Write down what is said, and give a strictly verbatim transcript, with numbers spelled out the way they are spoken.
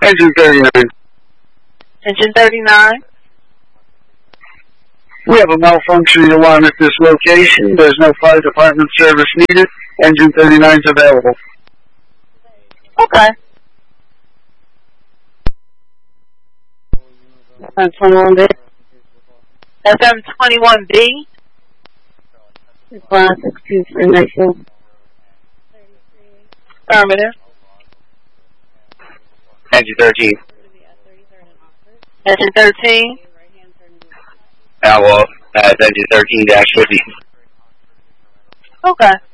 Engine thirty-nine. Engine thirty-nine. We have a malfunction alarm at this location. There's no fire department service needed. Engine thirty-nine is available. Okay. F M twenty-one B. F M twenty-one B. Class six two three night field. Affirmative. Engine thirteen. Engine thirteen. Owl, uh, engine thirteen dash fifty. Okay.